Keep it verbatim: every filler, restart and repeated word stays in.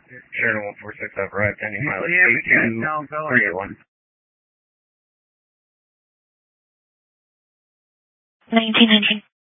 Sheridan one four six override, pending mileage Yeah, eight two three eight one. nineteen nineteen.